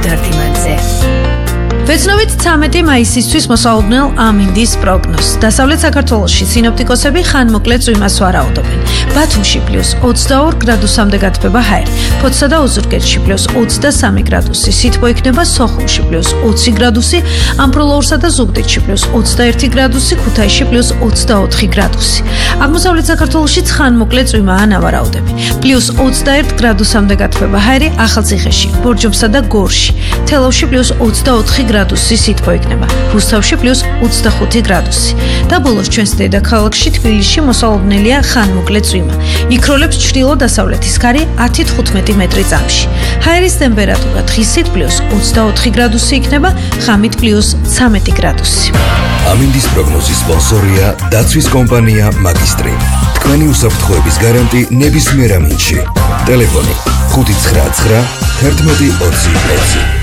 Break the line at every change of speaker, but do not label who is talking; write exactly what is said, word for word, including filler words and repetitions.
დარდიმანზე.
ვეცნობით ცამეტი მაისისთვის მოსალოდნელ ამინდის პროგნოზს. დასავლეთ საქართველოში სინოპტიკოსები ხანმოკლე წვიმას ვარაუდობენ. ბათუმში პლუს ოცდაორი გრადუსამდე გათბება ჰაერი, ფოთსა და ოზურგეთში პლუს ოცდასამი გრადუსი, სითბო იქნება სოხუმში პლუს ოცი გრადუსი, ამბროლაურსა და ზუგდიდში პლუს ოცდაერთი გრადუსი, ქუთაისში პლუს ოცდაოთხი გრადუსი. აღმოსავლეთ საქართველოშიც ხანმოკლე წვიმაა ნავარაუდები. პლუს ოცდაერთი გრადუსამდე გათბება ჰაერი ახალციხეში, ბორჯომსა და გორში, თელავში პლუს ოცდაოთხი გრადუსი სითბო იქნება, რუსთავში პლუს ოცდახუთი გრადუსი. და ბოლოს ჩვენს დედაქალაქში თბილისში მოსალოდნელია ხანმოკლე წვიმა. იქროლებს ჩრდილო-დასავლეთის ქარი ათი თხუთმეტი მეტრი წამში. ჰაერის ტემპერატურა დღისით პლუს ოცდაოთხი გრადუსი იქნება, ღამით პლუს ცამეტი გრადუსი.
ამინდის პროგნოზის სპონსორია დაცვის კომპანია მაგისტრი. თქვენი უსაფრთხოების გარანტი ნებისმიერ ამინდში. ტელეფონი ხუთი ცხრა ცხრა ერთმეტი ოცი ოცი.